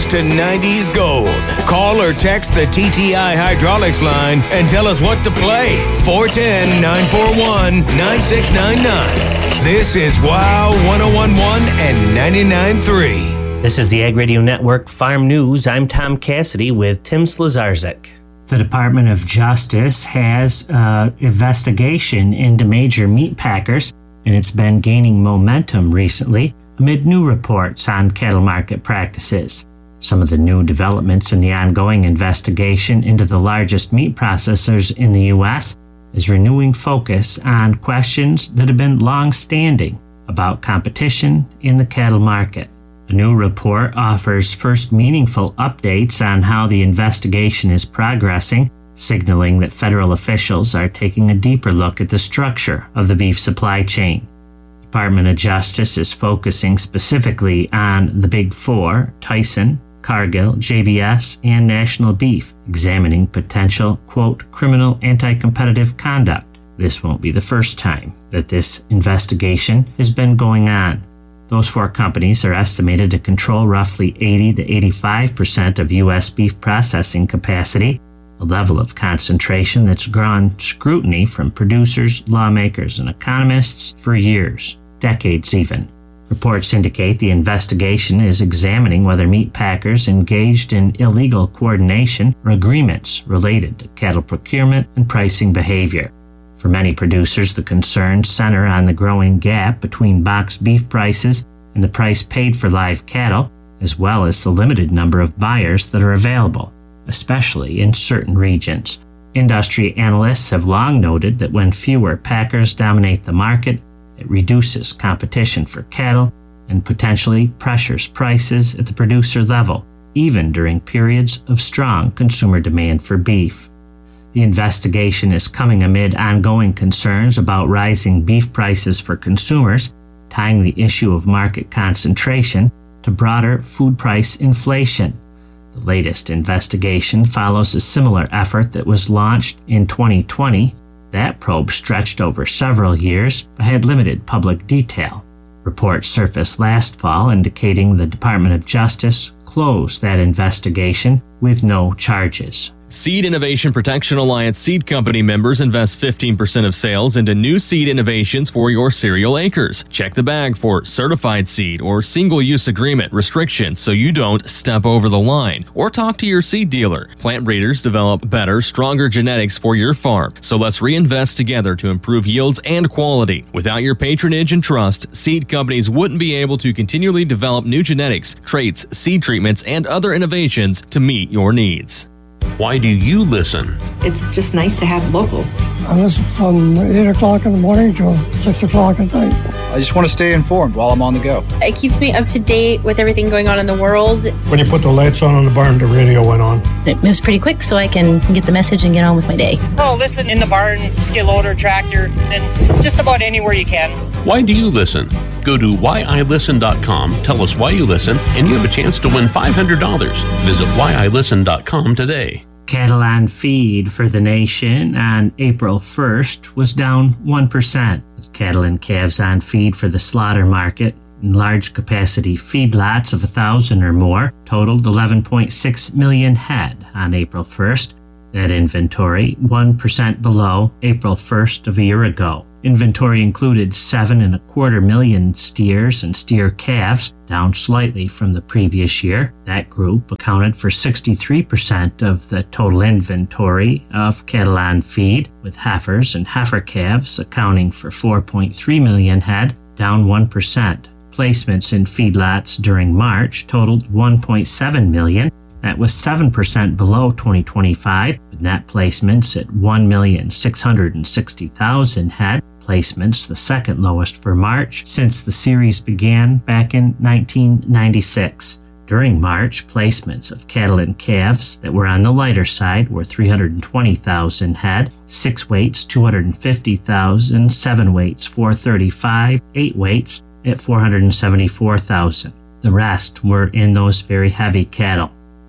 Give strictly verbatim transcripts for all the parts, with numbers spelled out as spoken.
us to nineties gold. Call or text the T T I Hydraulics line and tell us what to play. four one zero, nine four one, nine six nine nine. This is Wow one oh one point one and ninety-nine point three. This is the Ag Radio Network Farm News. I'm Tom Cassidy with Tim Slazarczyk. The Department of Justice has an investigation into major meat packers, and it's been gaining momentum recently amid new reports on cattle market practices. Some of the new developments in the ongoing investigation into the largest meat processors in the U S is renewing focus on questions that have been long-standing about competition in the cattle market. A new report offers first meaningful updates on how the investigation is progressing, signaling that federal officials are taking a deeper look at the structure of the beef supply chain. The Department of Justice is focusing specifically on the Big Four, Tyson, Cargill, J B S, and National Beef, examining potential, quote, criminal anti-competitive conduct. This won't be the first time that this investigation has been going on. Those four companies are estimated to control roughly eighty to eighty-five percent of U S beef processing capacity, a level of concentration that's drawn scrutiny from producers, lawmakers, and economists for years, decades even. Reports indicate the investigation is examining whether meat packers engaged in illegal coordination or agreements related to cattle procurement and pricing behavior. For many producers, the concerns center on the growing gap between box beef prices and the price paid for live cattle, as well as the limited number of buyers that are available, especially in certain regions. Industry analysts have long noted that when fewer packers dominate the market, it reduces competition for cattle and potentially pressures prices at the producer level, even during periods of strong consumer demand for beef. The investigation is coming amid ongoing concerns about rising beef prices for consumers, tying the issue of market concentration to broader food price inflation. The latest investigation follows a similar effort that was launched in twenty twenty. That probe stretched over several years but had limited public detail. Reports surfaced last fall indicating the Department of Justice closed that investigation with no charges. Seed Innovation Protection Alliance seed company members invest fifteen percent of sales into new seed innovations for your cereal acres. Check the bag for certified seed or single-use agreement restrictions so you don't step over the line. Or talk to your seed dealer. Plant breeders develop better, stronger genetics for your farm. So let's reinvest together to improve yields and quality. Without your patronage and trust, seed companies wouldn't be able to continually develop new genetics, traits, seed treatments, and other innovations to meet your needs. Why do you listen? It's just nice to have local. I listen from eight o'clock in the morning till six o'clock at night. I just want to stay informed while I'm on the go. It keeps me up to date with everything going on in the world. When you put the lights on in the barn, the radio went on. It moves pretty quick so I can get the message and get on with my day. Oh, listen in the barn, skid loader, tractor, and just about anywhere you can. Why do you listen? Go to why I listen dot com, tell us why you listen, and you have a chance to win five hundred dollars. Visit why I listen dot com today. Cattle on feed for the nation on April first was down one percent, with cattle and calves on feed for the slaughter market and large capacity feedlots of one thousand or more totaled eleven point six million head on April first. That inventory one percent below April first of a year ago. Inventory included seven and a quarter million steers and steer calves, down slightly from the previous year. That group accounted for sixty-three percent of the total inventory of cattle on feed, with heifers and heifer calves accounting for four point three million head, down one percent. Placements in feedlots during March totaled one point seven million. That was seven percent below twenty twenty-five, with net placements at one million six hundred sixty thousand head. Placements the second lowest for March since the series began back in nineteen ninety-six. During March, placements of cattle and calves that were on the lighter side were three hundred twenty thousand head, six weights two hundred fifty thousand, seven weights four hundred thirty-five, eight weights at four hundred seventy-four thousand. The rest were in those very heavy cattle.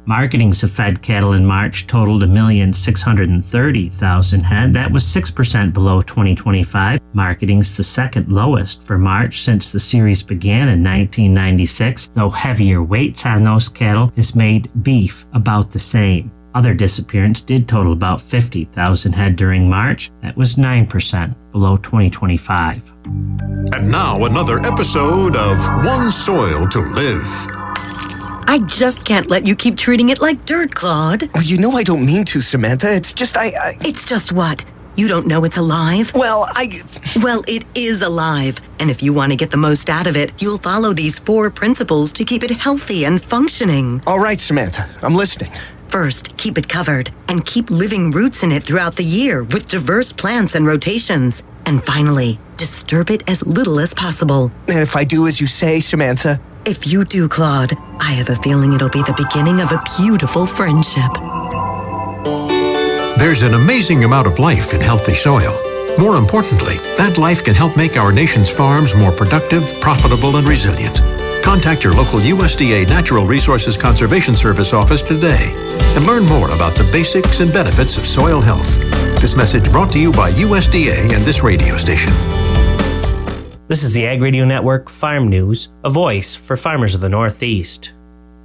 Marketings of fed cattle in March totaled one million six hundred thirty thousand head. That was six percent below twenty twenty-five. Marketing's the second lowest for March since the series began in nineteen ninety-six, though heavier weights on those cattle has made beef about the same. Other disappearance did total about fifty thousand head during March. That was nine percent below twenty twenty-five. And now another episode of One Soil to Live. I just can't let you keep treating it like dirt, Claude. Well, you know I don't mean to, Samantha. It's just I, I... It's just what? You don't know it's alive? Well, I... Well, it is alive. And if you want to get the most out of it, you'll follow these four principles to keep it healthy and functioning. All right, Samantha. I'm listening. First, keep it covered and keep living roots in it throughout the year with diverse plants and rotations. And finally, disturb it as little as possible. And if I do as you say, Samantha? If you do, Claude, I have a feeling it'll be the beginning of a beautiful friendship. There's an amazing amount of life in healthy soil. More importantly, that life can help make our nation's farms more productive, profitable, and resilient. Contact your local U S D A Natural Resources Conservation Service office today and learn more about the basics and benefits of soil health. This message brought to you by U S D A and this radio station. This is the Ag Radio Network Farm News, a voice for farmers of the Northeast.